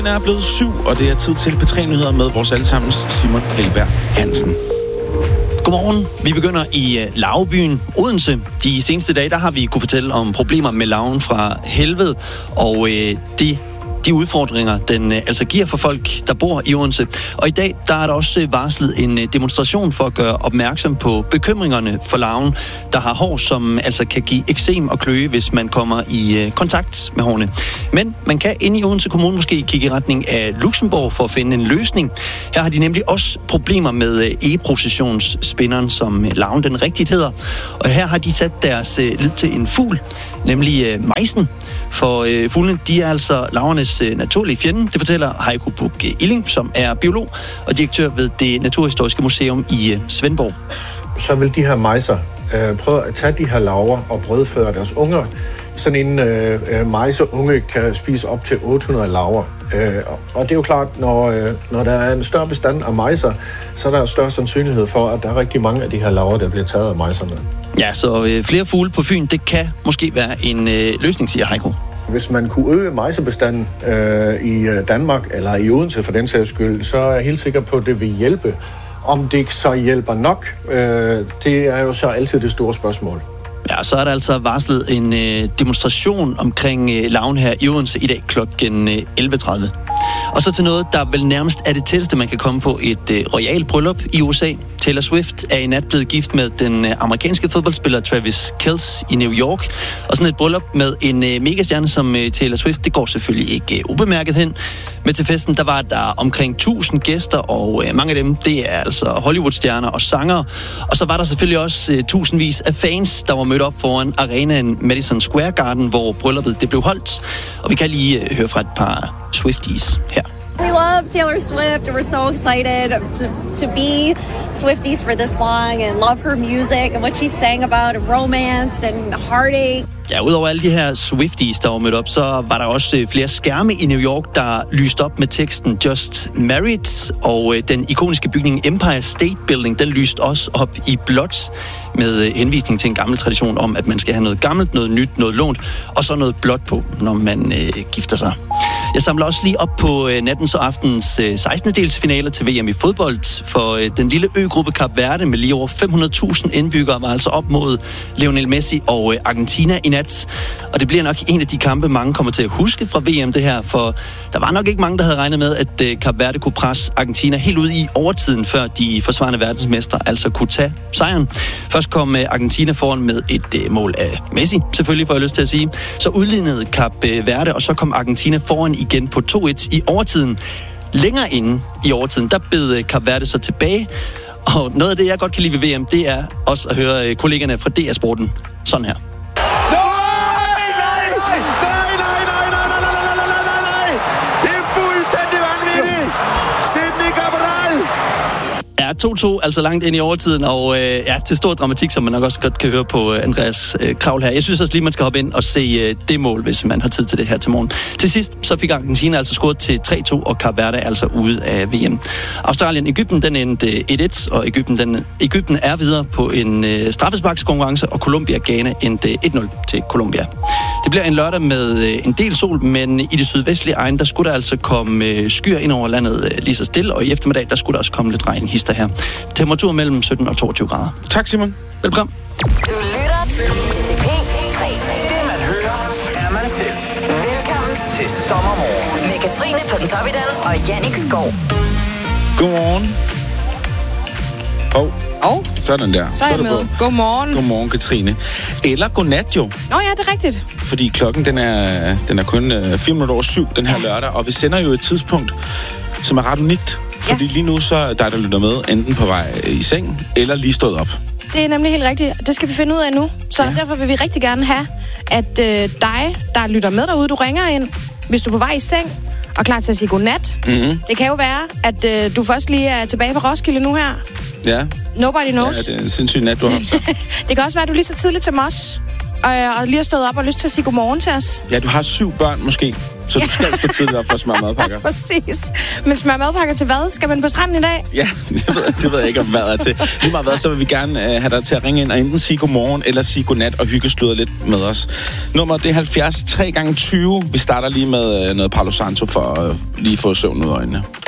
Den er blevet 7, og det er tid til P3-nyheder med vores allesammens Simon Helberg Hansen. Godmorgen. Vi begynder i Lavebyen, Odense. De seneste dage, der har vi kunne fortælle om problemer med larven fra helvede, og de udfordringer, den altså giver for folk, der bor i Odense. Og i dag, der er der også varslet en demonstration for at gøre opmærksom på bekymringerne for larven, der har hår, som altså kan give eksem og kløe, hvis man kommer i kontakt med hårene. Men man kan inde i Odense Kommune måske kigge i retning af Luxembourg for at finde en løsning. Her har de nemlig også problemer med e-processionsspinderen, som larven den rigtigt hedder. Og her har de sat deres lid til en fugl, nemlig mejsen. For fuglene, de er altså larvernes naturlige fjende. Det fortæller Heiko Buch Illing, som er biolog og direktør ved det Naturhistoriske Museum i Svendborg. Så vil de her mejser prøve at tage de her larver og brødføre deres unger. Sådan en mejseunge kan spise op til 800 larver. Og det er jo klart, når der er en større bestand af mejser, så er der større sandsynlighed for, at der er rigtig mange af de her larver, der bliver taget af mejserne. Ja, så flere fugle på Fyn, det kan måske være en løsning, siger Heiko. Hvis man kunne øge mejsebestanden i Danmark, eller i Odense for den sags skyld, så er jeg helt sikker på, at det vil hjælpe. Om det så hjælper nok, det er jo så altid det store spørgsmål. Ja, så er der altså varslet en demonstration omkring larven her i Odense i dag kl. 11.30. Og så til noget, der vel nærmest er det tætteste, man kan komme på et royal bryllup i USA. Taylor Swift er i nat blevet gift med den amerikanske fodboldspiller Travis Kelce i New York. Og sådan et bryllup med en megastjerne som Taylor Swift, det går selvfølgelig ikke ubemærket hen. Men til festen, der var der omkring 1000 gæster, og mange af dem, det er altså Hollywood-stjerner og sangere. Og så var der selvfølgelig også tusindvis af fans, der var mødt op foran arenaen Madison Square Garden, hvor brylluppet det blev holdt. Og vi kan lige høre fra et par Swifties her. We love Taylor Swift, and we're so excited to be Swifties for this long and love her music and what she sang about romance and heartache. Ja, udover alle de her Swifties, der var mødt op, så var der også flere skærme i New York, der lyste op med teksten Just Married, og den ikoniske bygning Empire State Building, den lyste også op i blåt med henvisning til en gammel tradition om, at man skal have noget gammelt, noget nyt, noget lånt, og så noget blåt på, når man gifter sig. Jeg samler også lige op på nattens og aftens 16. delsfinaler til VM i fodbold, for den lille øgruppe Kap Verde med lige over 500.000 indbyggere var altså op mod Lionel Messi og Argentina i nat. Og det bliver nok en af de kampe, mange kommer til at huske fra VM det her, for der var nok ikke mange, der havde regnet med, at Kap Verde kunne presse Argentina helt ud i overtiden, før de forsvarende verdensmestre altså kunne tage sejren. Først kom Argentina foran med et mål af Messi, selvfølgelig får jeg lyst til at sige. Så udlignede Kap Verde, og så kom Argentina foran igen på 2-1 i overtiden. Længere inde i overtiden, der bed Kap Verde så tilbage. Og noget af det, jeg godt kan lide ved VM, det er også at høre kollegerne fra DR Sporten sådan her. Ja, 2-2, altså langt ind i overtiden, og til stor dramatik, som man nok også godt kan høre på Andreas Kravl her. Jeg synes også lige, man skal hoppe ind og se det mål, hvis man har tid til det her til morgen. Til sidst, så fik Argentina altså scoret til 3-2, og Kap Verde altså ude af VM. Australien-Egypten, den endte 1-1, og Egypten er videre på en straffesparkskonkurrence, og Colombia-Ghana endte 1-0 til Colombia. Det bliver en lørdag med en del sol, men i det sydvestlige egn, der skulle der altså komme skyer ind over landet lige så stille, og i eftermiddag, der skulle der også komme lidt regn hister her. Temperatur mellem 17 og 22 grader. Tak, Simon. Velkommen. Du lytter til P3. Det man hører, er man selv. Velkommen Til sommermorgen. med Katrine Pontoppidan og Jannik Skov. Godmorgen. Sådan der. Så er jeg med. Godmorgen. Godmorgen, Katrine. Eller godnat jo. Nå ja, det er rigtigt. Fordi klokken, den er kun 4 minutter over 7 den her lørdag, og vi sender jo et tidspunkt, som er ret unikt. Fordi lige nu så er dig, der lytter med, enten på vej i seng, eller lige stået op. Det er nemlig helt rigtigt. Det skal vi finde ud af nu. Så derfor vil vi rigtig gerne have, at dig, der lytter med derude, du ringer ind, hvis du er på vej i seng og klar til at sige godnat. Mm-hmm. Det kan jo være, at du først lige er tilbage på Roskilde nu her. Ja. Nobody knows. Ja, det er en sindssyg nat, du har. Det kan også være, at du lige så tidligt til Moss. og lige har stået op og lyst til at sige godmorgen til os. Ja, du har 7 børn måske, så du skal stå tidligt op for at smøre madpakker. Præcis. Men smøre madpakker til hvad? Skal man på stranden i dag? Ja, det ved jeg ikke, om hvad er til. Lige meget hvad, så vil vi gerne have dig til at ringe ind og enten sige godmorgen eller sige godnat og hyggesludre lidt med os. Nummeret det er 70 3x20. Vi starter lige med noget Palo Santo for at lige få søvn ud af øjnene.